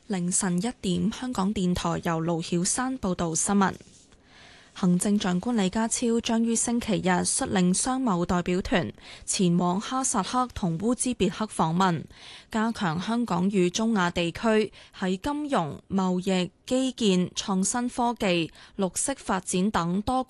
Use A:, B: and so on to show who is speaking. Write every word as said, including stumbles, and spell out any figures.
A: 凌晨一點，香港電台由盧曉山報道新聞。行政長官李家超將於星期日率領商貿代表團前往哈薩克同烏茲別克訪問，加強香港與中亞地區喺金融、貿易、基建、創新科技、綠色發展等多